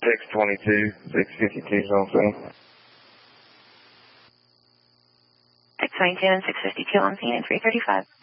622, 652 is on scene. 622 and 652 on scene at 335.